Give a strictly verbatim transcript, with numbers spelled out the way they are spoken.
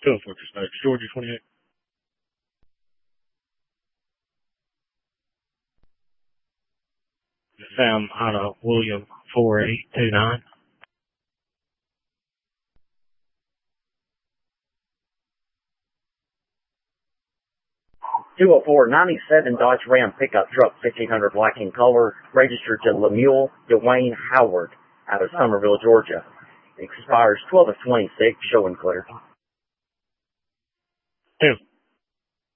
two oh four Dispatch, Georgia twenty-eight. Sam out of William four eight two nine. two oh four ninety-seven Dodge Ram pickup truck, fifteen hundred black in color, registered to Lemuel Dwayne Howard out of Summerville, Georgia. Expires twelve of twenty-six, showing clear. Two.